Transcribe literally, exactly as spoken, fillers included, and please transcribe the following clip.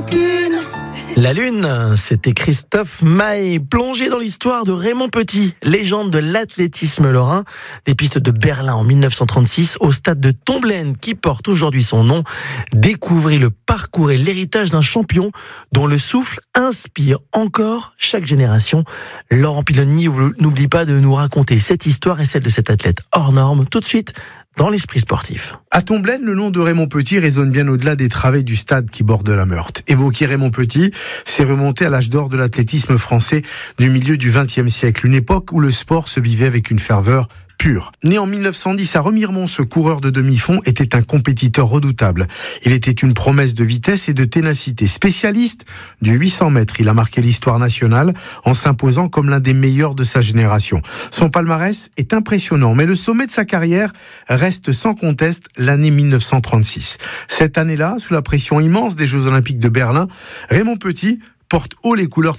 rien qu'une. La Lune, c'était Christophe Maé, plongé dans l'histoire de Raymond Petit, légende de l'athlétisme lorrain, des pistes de Berlin en mille neuf cent trente-six au stade de Tomblaine qui porte aujourd'hui son nom. Découvrez le parcours et l'héritage d'un champion dont le souffle inspire encore chaque génération. Laurent Piloni n'oublie pas de nous raconter cette histoire et celle de cet athlète hors norme tout de suite dans l'esprit sportif. À Tomblaine, le nom de Raymond Petit résonne bien au-delà des travées du stade qui borde la Meurthe. Évoquer Raymond Petit, c'est remonter à l'âge d'or de l'athlétisme français du milieu du vingtième siècle, une époque où le sport se vivait avec une ferveur pur. Né en mille neuf cent dix à Remiremont, ce coureur de demi-fond était un compétiteur redoutable. Il était une promesse de vitesse et de ténacité. Spécialiste du huit cents mètres, il a marqué l'histoire nationale en s'imposant comme l'un des meilleurs de sa génération. Son palmarès est impressionnant, mais le sommet de sa carrière reste sans conteste l'année mille neuf cent trente-six. Cette année-là, sous la pression immense des Jeux Olympiques de Berlin, Raymond Petit porte haut les couleurs